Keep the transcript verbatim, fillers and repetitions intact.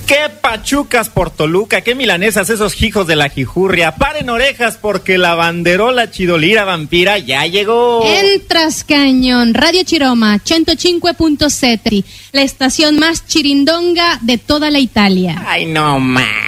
Qué pachucas por Toluca, qué milanesas esos hijos de la jijurria. Paren orejas porque la banderola chidolira vampira ya llegó. Entras cañón, Radio Chiroma, ciento cinque punto sette, la estación más chirindonga de toda la Italia. Ay, no más.